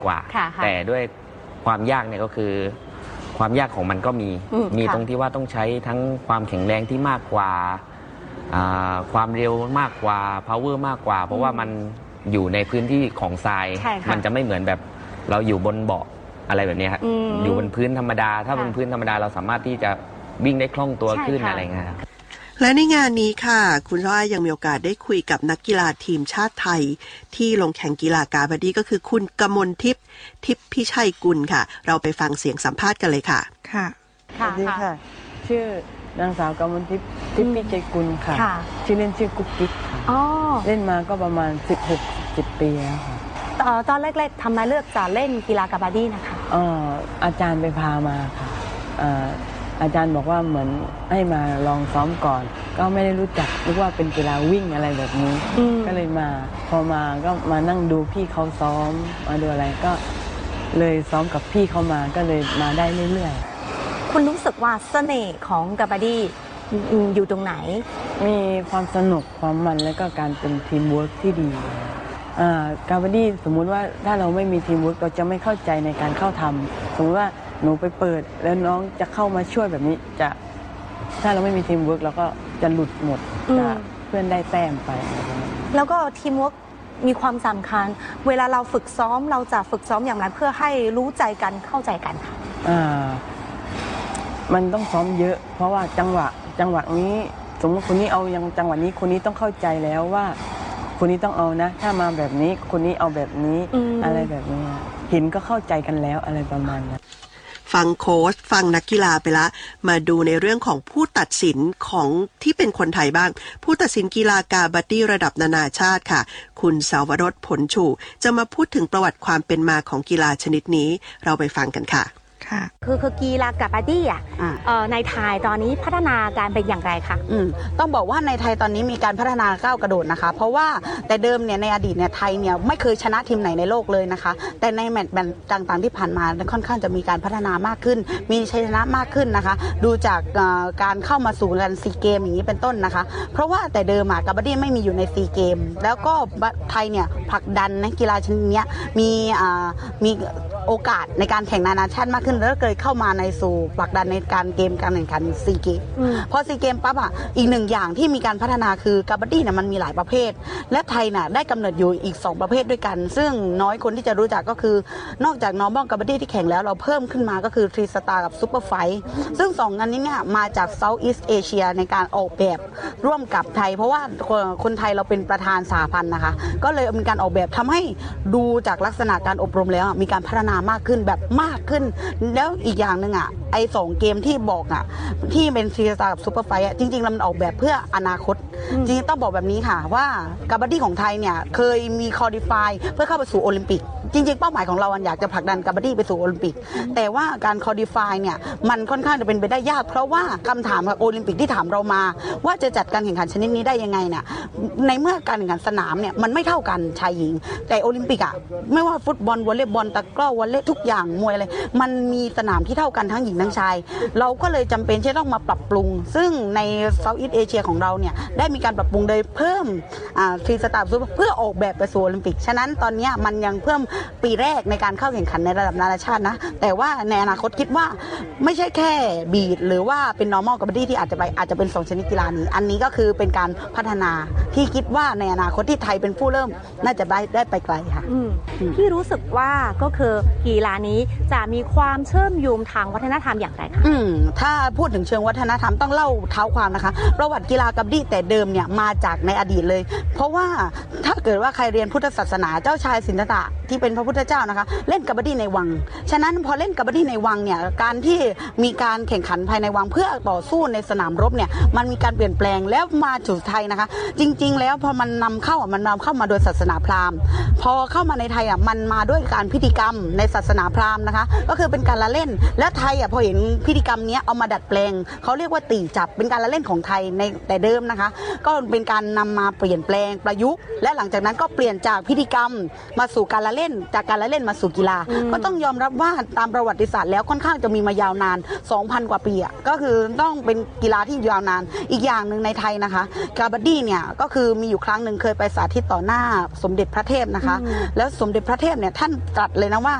กว่าแต่ด้วยความยากเนี่ยก็คือความยากของมันก็มีตรงที่ว่าต้องใช้ทั้งความแข็งแรงที่มากกว่าความเร็วมากกว่า power มากกว่าเพราะว่ามันอยู่ในพื้นที่ของทรายมันจะไม่เหมือนแบบเราอยู่บนเบาะอะไรแบบนี้ครับอยู่บนพื้นธรรมดาถ้าบนพื้นธรรมดาเราสามารถที่จะวิ่งได้คล่องตัวขึ้นอะไรเงี้ยและในงานนี้ค่ะคุณช่อยังมีโอกาสได้คุยกับนักกีฬาทีมชาติไทยที่ลงแข่งกีฬากาบาดี้ก็คือคุณกมลทิพย์พิชัยกุลค่ะเราไปฟังเสียงสัมภาษณ์กันเลยค่ะค่ะสวัสดีค่ะชื่อนางสาวกมลทิพย์พิชัยกุลค่ะชื่อเล่นชื่อกุ๊กกิ๊กค่ะเล่นมาก็ประมาณ16-17 ปีแล้วค่ะตอนแรกๆทำไมเลือกจะเล่นกีฬากาบาดี้นะคะอาจารย์ไปพามาค่ะอาจารย์บอกว่าเหมือนให้มาลองซ้อมก่อนก็ไม่ได้รู้จักนึกว่าเป็นกีฬาวิ่งอะไรแบบนี้ก็เลยมาพอมาก็มานั่งดูพี่เขาซ้อมมาดูอะไรก็เลยซ้อมกับพี่เขามาก็เลยมาได้เรื่อยๆคุณรู้สึกว่าเสน่ห์ของกาบาดี้อยู่ตรงไหนมีความสนุกความมันและก็การเป็นทีมเวิร์คที่ดีกาบาดี้สมมุติว่าถ้าเราไม่มีทีมเวิร์คเราจะไม่เข้าใจในการเข้าทำสมมติว่าหนูไปเปิดแล้วน้องจะเข้ามาช่วยแบบนี้จะถ้าเราไม่มีทีมเวิร์กเราก็จะหลุดหมดจะเพื่อนได้แต้มไปแล้วก็ทีมเวิร์กมีความสำคัญเวลาเราฝึกซ้อมเราจะฝึกซ้อมอย่างไรเพื่อให้รู้ใจกันเข้าใจกันค่ะมันต้องซ้อมเยอะเพราะว่าจังหวะนี้สมมติคนนี้เอายังจังหวะนี้คนนี้ต้องเข้าใจแล้วว่าคนนี้ต้องเอานะถ้ามาแบบนี้คนนี้เอาแบบนี้อะไรแบบนี้เห็นก็เข้าใจกันแล้วอะไรประมาณนั้นฟังโค้ชฟังนักกีฬาไปละมาดูในเรื่องของผู้ตัดสินของที่เป็นคนไทยบ้างผู้ตัดสินกีฬากาบาดี้ระดับนานาชาติค่ะคุณสาวรสผลชูจะมาพูดถึงประวัติความเป็นมาของกีฬาชนิดนี้เราไปฟังกันค่ะคือกีฬากาบาดี้ในไทยตอนนี้พัฒนาการเป็นอย่างไรคะต้องบอกว่าในไทยตอนนี้มีการพัฒนาก้าวกระโดดนะคะเพราะว่าแต่เดิมเนี่ยในอดีตเนี่ยไทยเนี่ยไม่เคยชนะทีมไหนในโลกเลยนะคะแต่ในแมตช์ต่างๆที่ผ่านมาค่อนข้างจะมีการพัฒนามากขึ้นมีชัยชนะมากขึ้นนะคะดูจากการเข้ามาสู่การซีเกมอย่างนี้เป็นต้นนะคะเพราะว่าแต่เดิมกาบาดี้ไม่มีอยู่ในซีเกมแล้วก็ไทยเนี่ยผลักดันนักกีฬาชนิดนี้มีโอกาสในการแข่งนานาชาติมากขึ้นแล้วเคยเข้ามาในสู่ผลักดันในการแข่งขันซีเกมพอซีเกมปั๊บอีกหนึ่งอย่างที่มีการพัฒนาคือกาบาดี้เนี่ยมันมีหลายประเภทและไทยน่ะได้กำเนิดอยู่อีก2ประเภทด้วยกันซึ่งน้อยคนที่จะรู้จักก็คือนอกจากnormalกาบาดี้ที่แข่งแล้วเราเพิ่มขึ้นมาก็คือทรีสตาร์กับซุปเปอร์ไฟท์ซึ่ง2อันนี้เนี่ยมาจากเซาท์อีสต์เอเชียในการออกแบบร่วมกับไทยเพราะว่าคนไทยเราเป็นประธานสหพันธ์นะคะก็เลยมีการออกแบบทำให้ดูจากลักษณะการอบรมแล้วมีการพัฒนามากขึ้นแบบมากขึ้นแล้วอีกอย่างหนึ่งไอ้2เกมที่บอกที่เป็นฟรีสไตล์กับซูเปอร์ไฟท์จริงๆมันออกแบบเพื่ออนาคตจริงๆต้องบอกแบบนี้ค่ะว่ากาบาดี้ของไทยเนี่ยเคยมีคอลิฟายเพื่อเข้าไปสู่โอลิมปิกจริงๆเป้าหมายของเราอยากจะผลักดันกาบาดี้ไปสู่โอลิมปิกแต่ว่าการคอลิฟายเนี่ยมันค่อนข้างจะเป็นไปได้ยากเพราะว่าคำถามกับโอลิมปิกที่ถามเรามาว่าจะจัดการแข่งขันชนิดนี้ได้ยังไงเนี่ยในเมื่อการแข่งขันสนามเนี่ยมันไม่เท่ากันชายหญิงแต่โอลิมปิกไม่ว่าฟุตบอลวอลเลย์บอลตะกร้อวอลเลย์ทุกอย่างมวยอะไรมันมีสนามที่เท่ากันทั้งหญิงทั้งชายเราก็เลยจำเป็นที่ต้องมาปรับปรุงซึ่งในเซาท์อีสต์เอเชียของเราเนี่ยได้มีการปรับปรุงโดยเพิ่มฟรีสไตล์เพื่อออกแบบไปสู่โอลิมปิกฉะนั้นตอนนี้มันยังเพิ่มปีแรกในการเข้าแข่งขันในระดับนานาชาตินะแต่ว่าในอนาคตคิดว่าไม่ใช่แค่บีดหรือว่าเป็น normal กาบาดี้ที่อาจจะเป็น2ชนิดกีฬานี้อันนี้ก็คือเป็นการพัฒนาที่คิดว่าในอนาคตที่ไทยเป็นผู้เริ่มน่าจะได้ไปไกลค่ะที่รู้สึกว่าก็คือกีฬานี้จะมีความเชื่อมโยงทางวัฒนธรรมอย่างไรคะถ้าพูดถึงเชิงวัฒนธรรมต้องเล่าเท้าความนะคะประวัติกีฬากาบาดี้แต่เดิมเนี่ยมาจากในอดีตเลยเพราะว่าถ้าเกิดว่าใครเรียนพุทธศาสนาเจ้าชายสิทธัตถะที่เป็นพระพุทธเจ้านะคะเล่นกาบาดี้ในวังฉะนั้นพอเล่นกาบาดี้ในวังเนี่ยการที่มีการแข่งขันภายในวังเพื่อต่อสู้ในสนามรบเนี่ยมันมีการเปลี่ยนแปลงแล้วมาสู่ไทยนะคะจริงๆแล้วพอมันนำเข้ามาโดยศาสนาพราหมณ์พอเข้ามาในไทยมันมาด้วยการพิธีกรรมในศาสนาพราหมณ์นะคะก็คือเป็นการละเล่นและไทยพอเห็นพิธีกรรมนี้เอามาดัดแปลงเขาเรียกว่าตีจับเป็นการละเล่นของไทยในแต่เดิมนะคะก็เป็นการนำมาเปลี่ยนแปลงประยุกต์และหลังจากนั้นก็เปลี่ยนจากพิธีกรรมมาสู่การละเล่นจากการละเล่นมาสู่กีฬาก็ต้องยอมรับว่าตามประวัติศาสตร์แล้วค่อนข้างจะมีมายาวนาน 2,000 กว่าปีอ่ะก็คือต้องเป็นกีฬาที่ยาวนานอีกอย่างหนึ่งในไทยนะคะกาบาดี้เนี่ยก็คือมีอยู่ครั้งหนึ่งเคยไปสาธิตต่อหน้าสมเด็จพระเทพนะคะแล้วสมเด็จพระเทพเนี่ยท่านตรัสเลยนะว่า